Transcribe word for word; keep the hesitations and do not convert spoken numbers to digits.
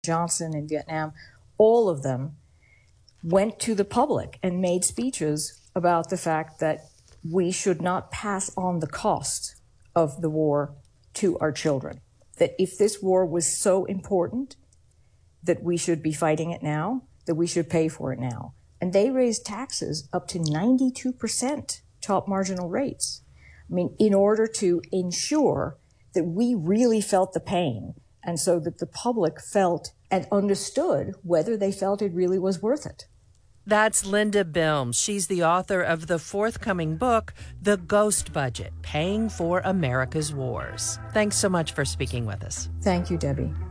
Johnson in Vietnam, all of them went to the public and made speeches about the fact that we should not pass on the cost of the war to our children. That if this war was so important, that we should be fighting it now, that we should pay for it now. And they raised taxes up to ninety-two percent top marginal rates. I mean, in order to ensure that we really felt the pain, and so that the public felt and understood whether they felt it really was worth it. That's Linda Bilmes. She's the author of the forthcoming book, The Ghost Budget, Paying for America's Wars. Thanks so much for speaking with us. Thank you, Debbie.